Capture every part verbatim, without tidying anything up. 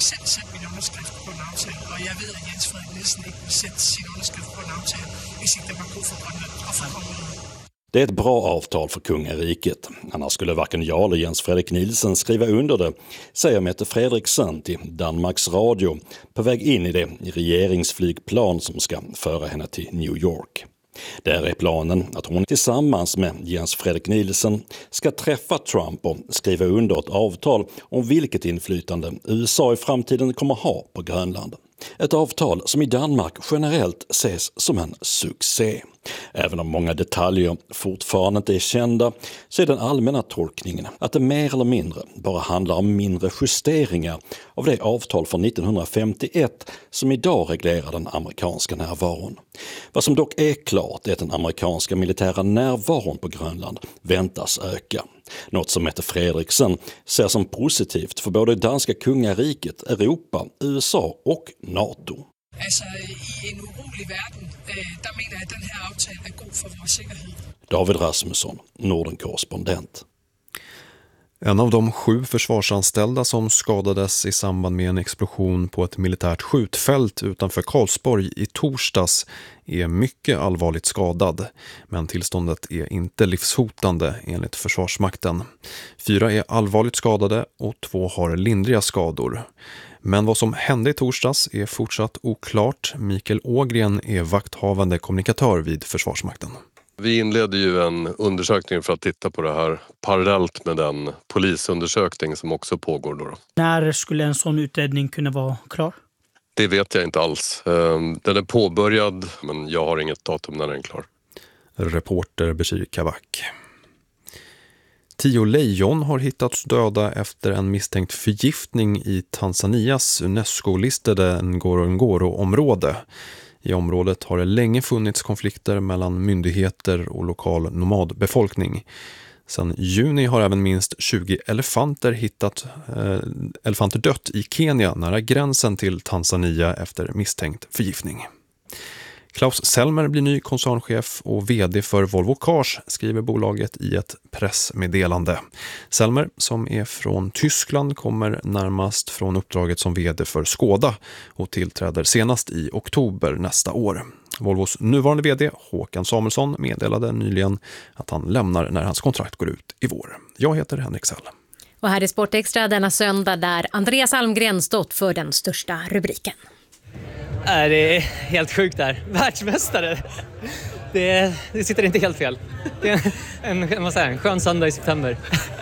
selv sætte min underskrift på en aftale, og jeg ved, at Jens Frederik Nielsen ikke vil sætte sin underskrift på en aftale, hvis ikke det var god for Grønland og for kongeriget. Det är ett bra avtal för kungariket. Annars skulle varken jag eller Jens Frederik Nielsen skriva under det, säger Mette Frederiksen till Danmarks Radio på väg in i det regeringsflygplan som ska föra henne till New York. Där är planen att hon tillsammans med Jens Frederik Nielsen ska träffa Trump och skriva under ett avtal om vilket inflytande U S A i framtiden kommer ha på Grönland. Ett avtal som i Danmark generellt ses som en succé. Även om många detaljer fortfarande inte är kända så är den allmänna tolkningen att det mer eller mindre bara handlar om mindre justeringar av det avtal från nittonhundrafemtioett som idag reglerar den amerikanska närvaron. Vad som dock är klart är att den amerikanska militära närvaron på Grönland väntas öka. Något som Mette Frederiksen ser som positivt för både danska kungariket, Europa, U S A och NATO. Altså, i en urolig verden, der mener jeg, at den her aftale er god for vores sikkerhed. David Rasmusson, Norden-korrespondent. En av de sju försvarsanställda som skadades i samband med en explosion på ett militärt skjutfält utanför Karlsborg i torsdags är mycket allvarligt skadad, men tillståndet är inte livshotande enligt Försvarsmakten. Fyra är allvarligt skadade och två har lindriga skador. Men vad som hände i torsdags är fortsatt oklart. Mikael Ågren är vakthavande kommunikatör vid Försvarsmakten. Vi inledde ju en undersökning för att titta på det här parallellt med den polisundersökning som också pågår då. När skulle en sån utredning kunna vara klar? Det vet jag inte alls. Den är påbörjad, men jag har inget datum när den är klar. Reporter Bashir Kavak. Tio lejon har hittats döda efter en misstänkt förgiftning i Tanzanias UNESCO-listade Ngorongoro-område. I området har det länge funnits konflikter mellan myndigheter och lokal nomadbefolkning. Sedan juni har även minst tjugo elefanter hittat eh, elefanter dött i Kenya nära gränsen till Tanzania efter misstänkt förgiftning. Klaus Selmer blir ny koncernchef och vd för Volvo Cars, skriver bolaget i ett pressmeddelande. Selmer, som är från Tyskland, kommer närmast från uppdraget som vd för Skoda och tillträder senast i oktober nästa år. Volvos nuvarande vd Håkan Samuelsson meddelade nyligen att han lämnar när hans kontrakt går ut i vår. Jag heter Henrik Sell. Och här är Sportextra denna söndag där Andreas Almgren stått för den största rubriken. Det är helt sjukt där. Världsmästare. Det, det sitter inte helt fel. Det är en, en, vad säger, en skön söndag i september.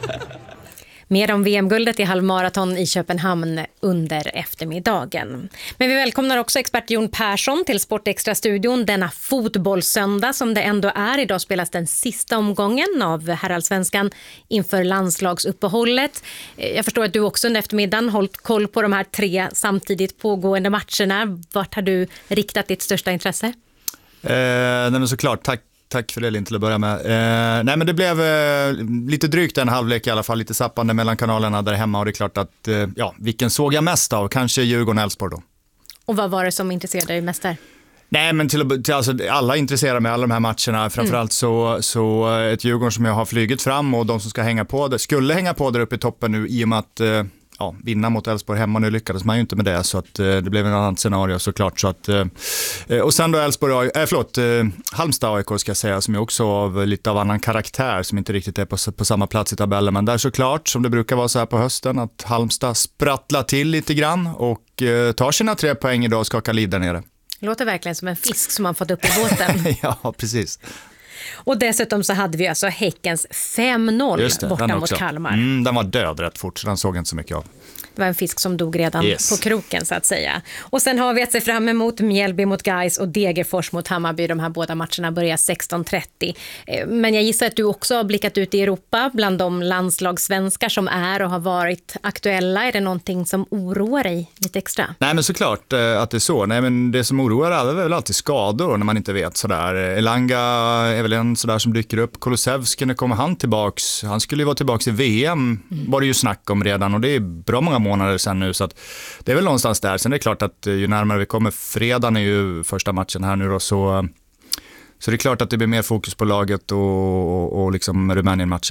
Mer om V M-guldet i halvmaraton i Köpenhamn under eftermiddagen. Men vi välkomnar också expert Jon Persson till Sportextra-studion denna fotbollssöndag som det ändå är. Idag spelas den sista omgången av herrallsvenskan inför landslagsuppehållet. Jag förstår att du också under eftermiddagen hållit koll på de här tre samtidigt pågående matcherna. Vart har du riktat ditt största intresse? Eh, nej men såklart, tack. Tack för det, Linn, till att börja med. Eh, nej men det blev eh, lite drygt en halvlek i alla fall, lite sappande mellan kanalerna där hemma och det är klart att, eh, ja, vilken såg jag mest av? Kanske Djurgården och Elfsborg då. Och vad var det som intresserade dig mest där? Nej men till, till, alltså, alla intresserar mig, alla de här matcherna. Framförallt så, så ett Djurgården som jag har flygit fram och de som ska hänga på det, skulle hänga på där uppe i toppen nu i och med att eh, ja, vinna mot Elfsborg hemma. Nu lyckades man ju inte med det, så att, eh, det blev en annan scenario såklart. Så att, eh, och sen då Elfsborg, äh, förlåt, eh, Halmstad A I K ska jag säga, som är också av lite av annan karaktär, som inte riktigt är på, på samma plats i tabellen. Men där såklart, som det brukar vara så här på hösten, att Halmstad sprattlar till lite grann och eh, tar sina tre poäng idag och skakar lid där nere. Låter verkligen som en fisk som man fått upp i båten. Ja, precis. Och dessutom så hade vi alltså Häckens fem noll det, borta mot Kalmar. Mm, den var död rätt fort, så den såg inte så mycket av. Det var en fisk som dog redan yes. på kroken så att säga. Och sen har vi att se fram emot Mjällby mot Gais och Degerfors mot Hammarby. De här båda matcherna börjar sexton trettio. Men jag gissar att du också har blickat ut i Europa bland de landslagssvenskar som är och har varit aktuella. Är det någonting som oroar dig lite extra? Nej men såklart att det är så. Nej men det som oroar alla är väl alltid skador när man inte vet sådär. Elanga är väl en sådär som dyker upp. Kulusevski, när kommer han tillbaks? Han skulle ju vara tillbaks i V M, mm. var det ju snack om redan, och det är bra många månader sedan nu, så att det är väl någonstans där. Sen är det klart att ju närmare vi kommer, fredagen är ju första matchen här nu då, så, så det är klart att det blir mer fokus på laget och, och, och liksom Rumänien-matchen.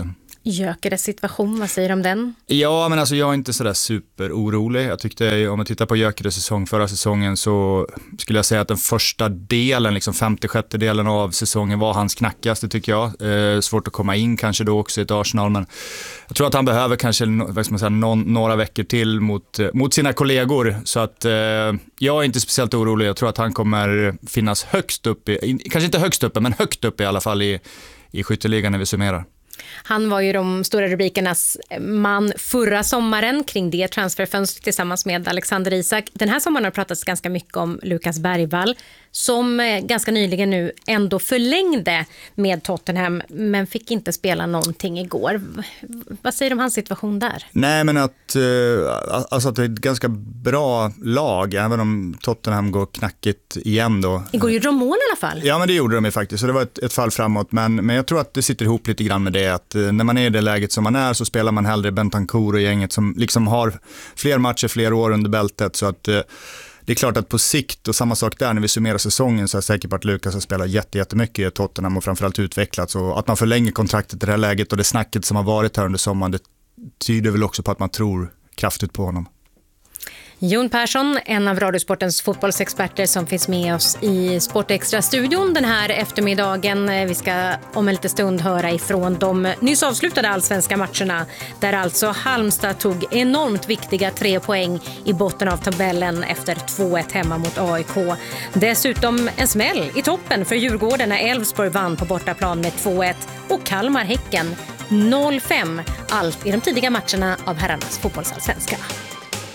Gyökeres situation, vad säger du om den? Ja, men alltså jag är inte sådär superorolig. Jag tyckte, om man tittar på Gyökeres säsong förra säsongen, så skulle jag säga att den första delen, liksom femtio-sjätte delen av säsongen var hans knackigaste, tycker jag. Eh, svårt att komma in kanske då också i ett Arsenal, men jag tror att han behöver kanske vad ska man säga, någon, några veckor till mot, mot sina kollegor. Så att eh, jag är inte speciellt orolig. Jag tror att han kommer finnas högst upp, i, kanske inte högst uppe, men högt upp i alla fall i, i skytteligan när vi summerar. Han var ju de stora rubrikernas man förra sommaren kring det transferfönstret tillsammans med Alexander Isak. Den här sommaren har pratats ganska mycket om Lukas Bergvall som ganska nyligen nu ändå förlängde med Tottenham men fick inte spela någonting igår. Vad säger du om hans situation där? Nej, men att, alltså att det är ett ganska bra lag, även om Tottenham går knackigt igen då. Igår gjorde de mål i alla fall. Ja, men det gjorde de ju faktiskt, så det var ett, ett fall framåt. Men, men jag tror att det sitter ihop lite grann med det, att när man är i det läget som man är så spelar man hellre Bentancur och gänget som liksom har fler matcher, fler år under bältet. Så att det är klart att på sikt, och samma sak där när vi summerar säsongen, så är jag säker på att Lukas har spelat jätte, jättemycket i Tottenham och framförallt utvecklats. Och att man förlänger kontraktet i det här läget och det snacket som har varit här under sommaren, det tyder väl också på att man tror kraftigt på honom. Jon Persson, en av Radiosportens fotbollsexperter som finns med oss i Sportextra-studion den här eftermiddagen. Vi ska om en liten stund höra ifrån de nyss avslutade allsvenska matcherna där alltså Halmstad tog enormt viktiga tre poäng i botten av tabellen efter två ett hemma mot A I K. Dessutom en smäll i toppen för Djurgården när Elfsborg vann på bortaplan med två ett och Kalmar-Häcken noll fem. Allt i de tidiga matcherna av herrarnas fotbollsallsvenska.